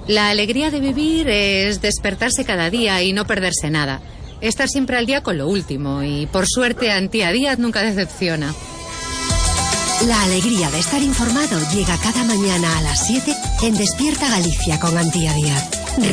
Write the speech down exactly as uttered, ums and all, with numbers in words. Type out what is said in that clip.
La alegría de vivir es despertarse cada día y no perderse nada. Estar siempre al día con lo último y, por suerte, Antía Díaz nunca decepciona. La alegría de estar informado llega cada mañana a las siete en Despierta Galicia con Antía Díaz.